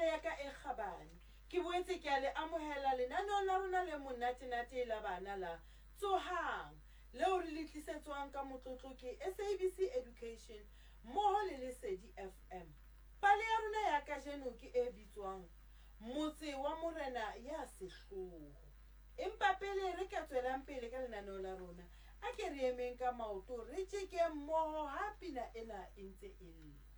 metswalle ya ka e kgabane ke boetse ke a le amohela lenaneo la rona le monate la bana la Tsohang leo re le tlisetswang ka motlotlo ke SABC Education mmoho le Lesedi FM. Pale ya rona ya kajeno ke e bitswang Motse wa Morena ya Sehloho. Empa pele re ka tswelang pele ka lenaneo la rona, a ke re emeng ka maoto re tjeke mmoho ha pina ena e ntse e lla.